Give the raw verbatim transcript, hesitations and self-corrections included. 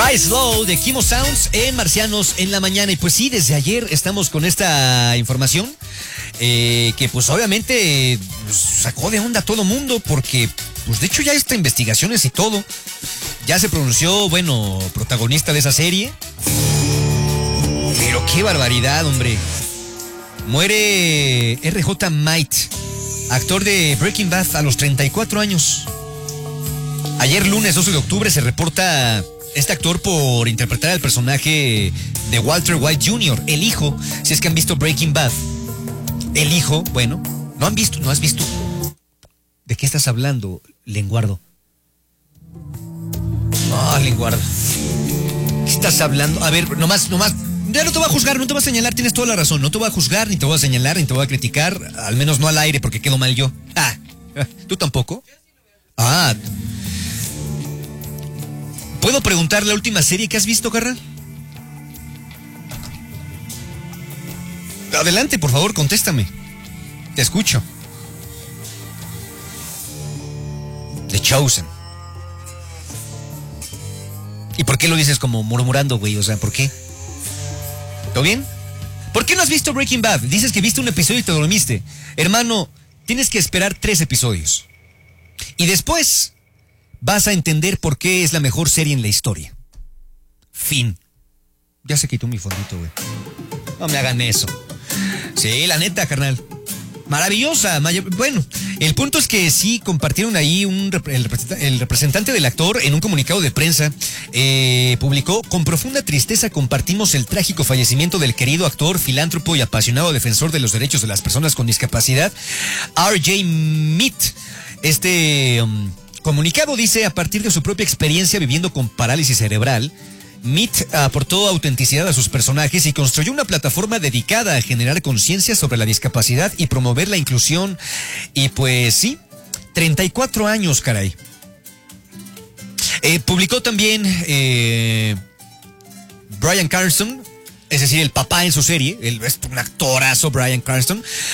Rise Low de Kimo Sounds en Marcianos en la mañana. Y pues sí, desde ayer estamos con esta información eh, que pues obviamente pues, sacó de onda a todo mundo porque pues de hecho ya está investigaciones y todo. Ya se pronunció, bueno, protagonista de esa serie. Pero qué barbaridad, hombre. Muere R J Might, actor de Breaking Bad a los treinta y cuatro años. Ayer lunes doce de octubre se reporta este actor por interpretar al personaje de Walter White junior, el hijo, si es que han visto Breaking Bad. El hijo, bueno, no han visto, no has visto. ¿De qué estás hablando, Lenguardo? No, Lenguardo. ¿Qué estás hablando? A ver, nomás, nomás, ya no te voy a juzgar, no te voy a señalar, tienes toda la razón. No te voy a juzgar, ni te voy a señalar, ni te voy a criticar, al menos no al aire porque quedo mal yo. Ah, ¿tú tampoco? Ah, ¿puedo preguntar la última serie que has visto, Garra? Adelante, por favor, contéstame. Te escucho. The Chosen. ¿Y por qué lo dices como murmurando, güey? O sea, ¿por qué? ¿Todo bien? ¿Por qué no has visto Breaking Bad? Dices que viste un episodio y te dormiste. Hermano, tienes que esperar tres episodios. Y después vas a entender por qué es la mejor serie en la historia. Fin. Ya se quitó mi fondito, güey. No me hagan eso. Sí, la neta, carnal. Maravillosa. Bueno, el punto es que sí compartieron ahí un, el, el representante del actor en un comunicado de prensa eh, publicó: con profunda tristeza compartimos el trágico fallecimiento del querido actor, filántropo y apasionado defensor de los derechos de las personas con discapacidad, R J Mead. Este um, comunicado dice: a partir de su propia experiencia viviendo con parálisis cerebral, Mead aportó autenticidad a sus personajes y construyó una plataforma dedicada a generar conciencia sobre la discapacidad y promover la inclusión. Y pues sí, treinta y cuatro años, caray. Eh, publicó también eh, Bryan Cranston, es decir, el papá en su serie, él es un actorazo, Bryan Cranston,